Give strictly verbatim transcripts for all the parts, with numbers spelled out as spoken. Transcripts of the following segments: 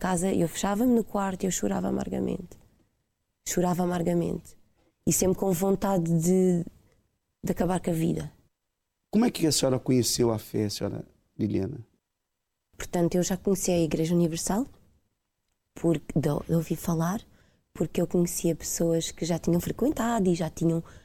casa, eu fechava-me no quarto e eu chorava amargamente. Chorava amargamente. E sempre com vontade de, de acabar com a vida. Como é que a senhora conheceu a fé, a senhora Liliana? Portanto, eu já conhecia a Igreja Universal, porque, de, de ouvir falar, porque eu conhecia pessoas que já tinham frequentado e já tinham uh,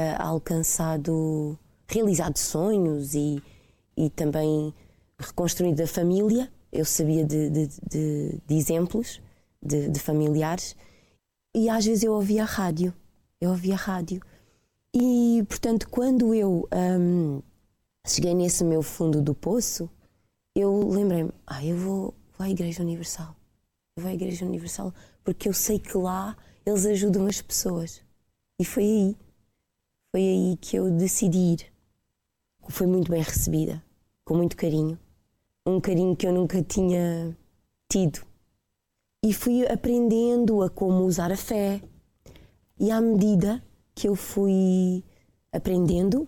alcançado, realizado sonhos e, e também reconstruído a família. Eu sabia de, de, de, de exemplos de, de familiares e às vezes eu ouvia a rádio. Eu ouvia a rádio. E, portanto, quando eu um, cheguei nesse meu fundo do poço, eu lembrei-me, ah, eu vou, vou à Igreja Universal. Eu vou à Igreja Universal porque eu sei que lá eles ajudam as pessoas. E foi aí, foi aí que eu decidi ir. Foi muito bem recebida, com muito carinho. Um carinho que eu nunca tinha tido. E fui aprendendo a como usar a fé. E à medida que eu fui aprendendo,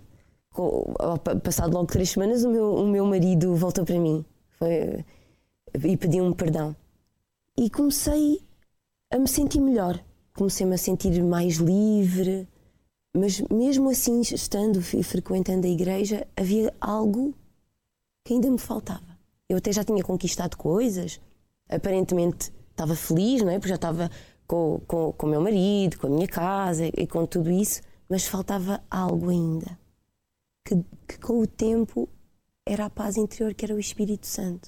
passado logo três semanas, o meu, o meu marido voltou para mim foi, e pediu-me perdão. E comecei a me sentir melhor. Comecei-me a sentir mais livre. Mas mesmo assim, estando e frequentando a igreja, havia algo que ainda me faltava. Eu até já tinha conquistado coisas. Aparentemente estava feliz, não é? Porque já estava com, com, com o meu marido, com a minha casa e com tudo isso. Mas faltava algo ainda. Que, que com o tempo era a paz interior, que era o Espírito Santo.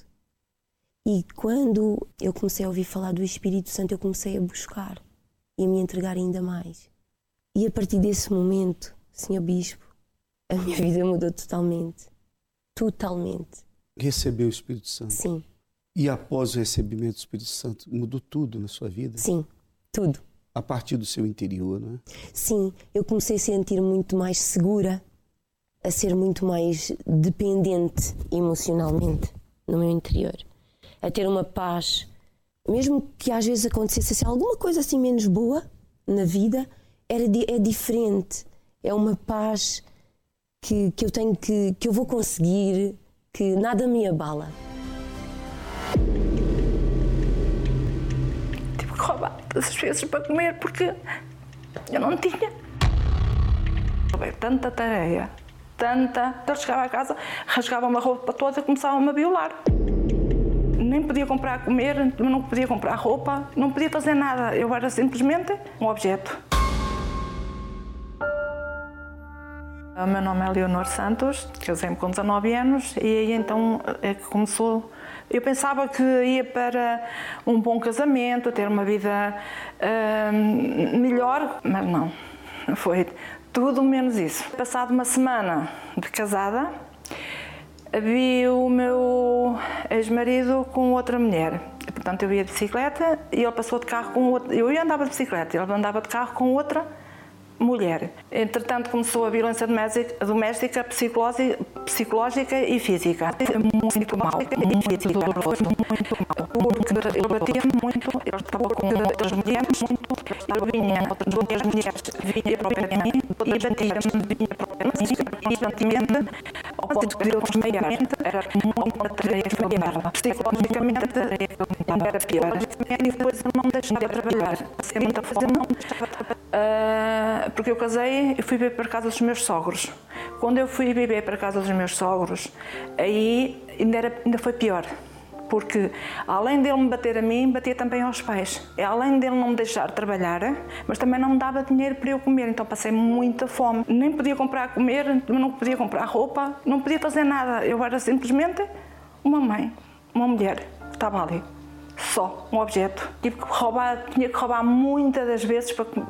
E quando eu comecei a ouvir falar do Espírito Santo, eu comecei a buscar e a me entregar ainda mais. E a partir desse momento, senhor Bispo, a minha vida mudou totalmente. Totalmente. Recebeu o Espírito Santo? Sim. E após o recebimento do Espírito Santo, mudou tudo na sua vida? Sim, tudo. A partir do seu interior, não é? Sim, eu comecei a sentir muito mais segura, a ser muito mais dependente emocionalmente no meu interior, a ter uma paz, mesmo que às vezes acontecesse assim, alguma coisa assim menos boa na vida, era, é diferente, é uma paz que, que eu tenho que, que eu vou conseguir, que nada me abala. Tive que roubar todas as vezes para comer porque eu não tinha. Roubei tanta tarefa, tanta. Eu chegava a casa, rasgava uma roupa toda e começava-me a violar. Nem podia comprar a comer, não podia comprar roupa, não podia fazer nada. Eu era simplesmente um objeto. O meu nome é Leonor Santos, casei-me com dezanove anos e aí então é que começou. Eu pensava que ia para um bom casamento, ter uma vida uh, melhor, mas não, foi tudo menos isso. Passado uma semana de casada, vi o meu ex-marido com outra mulher. Portanto, eu ia de bicicleta e ele passou de carro com outra. Eu andava de bicicleta, ele andava de carro com outra mulher. Entretanto, começou a violência doméstica, doméstica psicológica, psicológica e física. Muito mal, muito, muito mal. Porque ele batia-me muito, ele estava com outras mulheres, muito, ele vinha, outras mulheres, vinha para o pé de mim e batia-me, vinha para o pé de mim e constantemente, ao ponto de eu desmaiar, era uma tarefa familiar. Psicologicamente, a tarefa era pior. E depois eu não me deixava de trabalhar. Sempre a fazer não me deixava de trabalhar. Porque eu casei e fui viver para a casa dos meus sogros. Quando eu fui viver para a casa dos meus sogros, aí ainda, era, ainda foi pior. Porque além dele me bater a mim, batia também aos pais. E além dele não me deixar trabalhar, mas também não me dava dinheiro para eu comer, então passei muita fome. Nem podia comprar comer, não podia comprar roupa, não podia fazer nada. Eu era simplesmente uma mãe, uma mulher que estava ali. Só um objeto. Tive que roubar, tinha que roubar muitas das vezes para comer.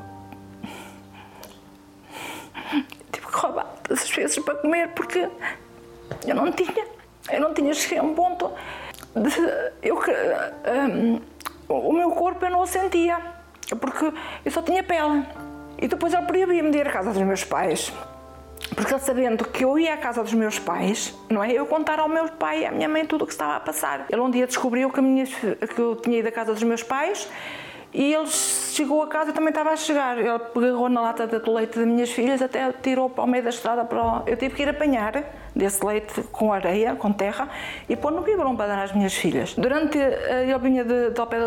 Tive que roubar todas as vezes para comer porque eu não tinha. Eu não tinha, cheguei a um ponto de, eu, um, o meu corpo eu não o sentia, porque eu só tinha pele. E depois ele proibia-me de ir à casa dos meus pais. Porque ele, sabendo que eu ia à casa dos meus pais, não é? Eu contar ao meu pai e à minha mãe tudo o que estava a passar. Ele um dia descobriu que, a minha, que eu tinha ido à casa dos meus pais e ele chegou a casa e também estava a chegar. Ele pegou na lata de leite das minhas filhas, até tirou para o meio da estrada. Para o... Eu tive que ir apanhar desse leite com areia, com terra, e pôr no biberon para dar às minhas filhas. Durante, ele vinha de, de ao pé